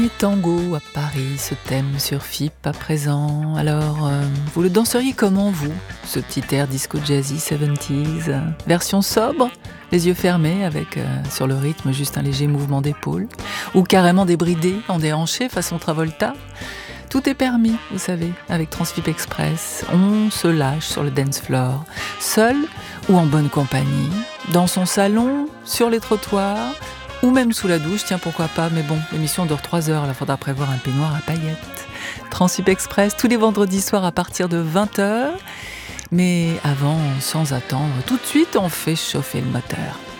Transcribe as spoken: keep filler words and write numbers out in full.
Et tango à Paris, ce thème sur F I P à présent. Alors, euh, vous le danseriez comment, vous, ce petit air disco jazzy soixante-dix, version sobre, les yeux fermés avec, euh, sur le rythme, juste un léger mouvement d'épaule, ou carrément débridé, en déhanché, façon Travolta? Tout est permis, vous savez, avec Transfip Express. On se lâche sur le dance floor, seul ou en bonne compagnie, dans son salon, sur les trottoirs, ou même sous la douche, tiens pourquoi pas, mais bon, l'émission dure trois heures, il faudra prévoir un peignoir à paillettes. Transfip Express, tous les vendredis soirs à partir de vingt heures, mais avant, sans attendre, tout de suite on fait chauffer le moteur.